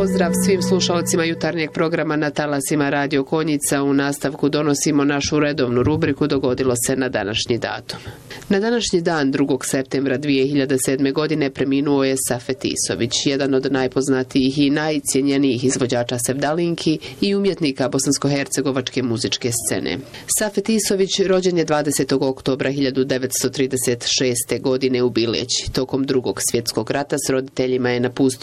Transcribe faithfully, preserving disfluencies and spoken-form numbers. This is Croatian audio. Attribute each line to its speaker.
Speaker 1: pozdrav svim slušalcima jutarnjeg programa na talasima Radio Konjica. U nastavku donosimo našu redovnu rubriku Dogodilo se na današnji datum. Na današnji dan, drugog septembra dvije hiljade sedme. godine, preminuo je Safet Isović, jedan od najpoznatijih i najcijenjenijih izvođača sevdalinki i umjetnika bosansko-hercegovačke muzičke scene. Safet Isović rođen je dvadesetog oktobra hiljadu devetsto trideset šeste. godine u Bileći. Tokom drugog svjetskog rata s roditeljima je napustio